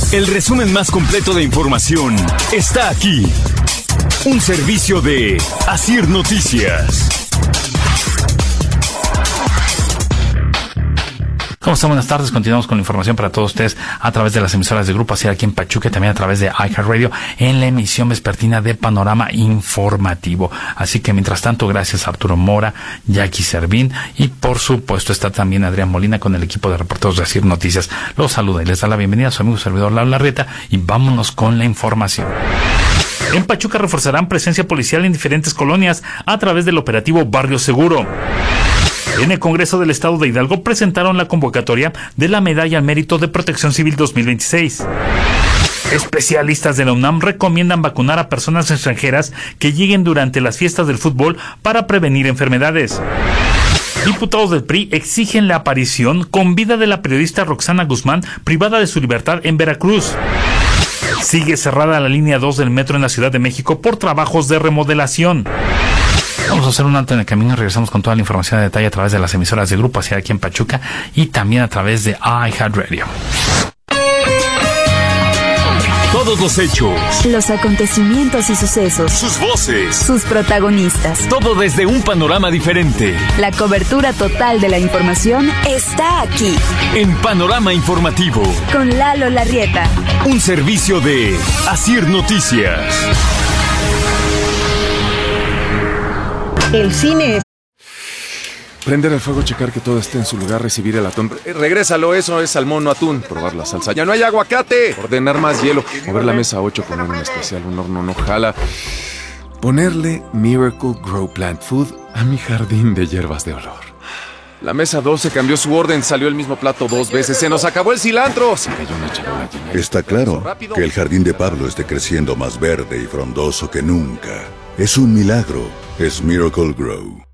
El resumen más completo de información está aquí. Un servicio de Asir Noticias. ¿Cómo están? Buenas tardes. Continuamos con la información para todos ustedes a través de las emisoras de Grupo Asir aquí en Pachuca y también a través de iHeartRadio en la emisión vespertina de Panorama Informativo. Así que mientras tanto, gracias a Arturo Mora, Jackie Servín y por supuesto está también Adrián Molina con el equipo de reporteros de Asir Noticias. Los saluda y les da la bienvenida a su amigo servidor Lalo Larrieta y vámonos con la información. En Pachuca reforzarán presencia policial en diferentes colonias a través del operativo Barrio Seguro. En el Congreso del Estado de Hidalgo presentaron la convocatoria de la Medalla al Mérito de Protección Civil 2026. Especialistas de la UNAM recomiendan vacunar a personas extranjeras que lleguen durante las fiestas del fútbol para prevenir enfermedades. Diputados del PRI exigen la aparición con vida de la periodista Roxana Guzmán, privada de su libertad en Veracruz. Sigue cerrada la línea 2 del metro en la Ciudad de México por trabajos de remodelación. Vamos a hacer un alto en el camino y regresamos con toda la información de detalle a través de las emisoras de Grupo Asir aquí en Pachuca y también a través de iHeartRadio. Todos los hechos, los acontecimientos y sucesos, sus voces, sus protagonistas. Todo desde un panorama diferente. La cobertura total de la información está aquí. En Panorama Informativo. Con Lalo Larrieta. Un servicio de Asir Noticias. El cine es... Prender el fuego, checar que todo esté en su lugar, recibir el atún. Regrésalo, eso es salmón, no atún. Probar la salsa. ¡Ya no hay aguacate! Ordenar más hielo. Mover la mesa 8, poner un especial, un horno no jala. Ponerle Miracle Grow Plant Food a mi jardín de hierbas de olor. La mesa 12 cambió su orden, salió el mismo plato 2 veces. ¡Se nos acabó el cilantro! Se cayó una charola llena. Está claro que el jardín de Pablo esté creciendo más verde y frondoso que nunca. Es un milagro. Es Miracle Grow.